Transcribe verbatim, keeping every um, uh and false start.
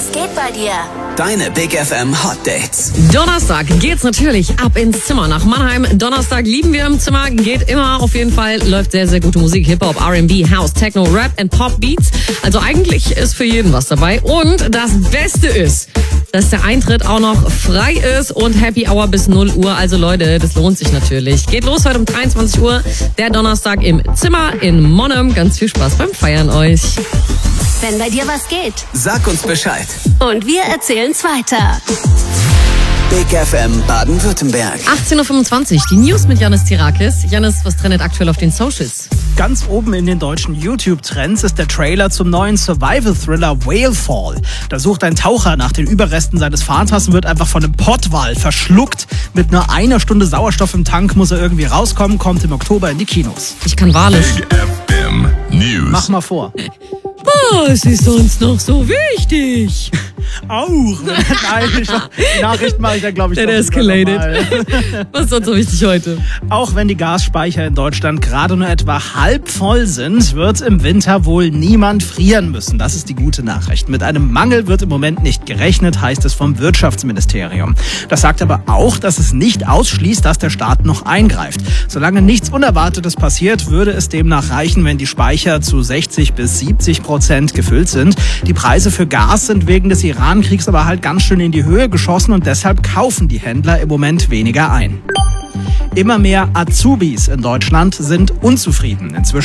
Was geht bei dir? Deine Big F M Hot Dates. Donnerstag geht's natürlich ab ins Zimmer nach Mannheim. Donnerstag lieben wir im Zimmer, geht immer auf jeden Fall, läuft sehr, sehr gute Musik, Hip-Hop, R and B, House, Techno, Rap und Pop-Beats. Also eigentlich ist für jeden was dabei. Und das Beste ist, dass der Eintritt auch noch frei ist und Happy Hour bis null Uhr. Also Leute, das lohnt sich natürlich. Geht los heute um dreiundzwanzig Uhr, der Donnerstag im Zimmer in Monheim. Ganz viel Spaß beim Feiern euch. Wenn bei dir was geht. Sag uns Bescheid. Und wir erzählen's weiter. Big F M Baden-Württemberg. achtzehn Uhr fünfundzwanzig, die News mit Janis Tirakis. Janis, was trendet aktuell auf den Socials? Ganz oben in den deutschen YouTube-Trends ist der Trailer zum neuen Survival-Thriller Whalefall. Da sucht ein Taucher nach den Überresten seines Vaters und wird einfach von einem Pottwal verschluckt. Mit nur einer Stunde Sauerstoff im Tank muss er irgendwie rauskommen, kommt im Oktober in die Kinos. Ich kann Walisch. Big F M News. Mach mal vor. Was ist sonst noch so wichtig? Auch. Nein, die Nachricht mache ich dann, glaube ich, That doch escalated. normal. Was ist sonst so wichtig heute? Auch wenn die Gasspeicher in Deutschland gerade nur etwa halb voll sind, wird im Winter wohl niemand frieren müssen. Das ist die gute Nachricht. Mit einem Mangel wird im Moment nicht gerechnet, heißt es vom Wirtschaftsministerium. Das sagt aber auch, dass es nicht ausschließt, dass der Staat noch eingreift. Solange nichts Unerwartetes passiert, würde es demnach reichen, wenn die Speicher zu sechzig bis siebzig Prozent gefüllt sind. Die Preise für Gas sind wegen des Iran-Kriegs aber halt ganz schön in die Höhe geschossen und deshalb kaufen die Händler im Moment weniger ein. Immer mehr Azubis in Deutschland sind unzufrieden. Inzwischen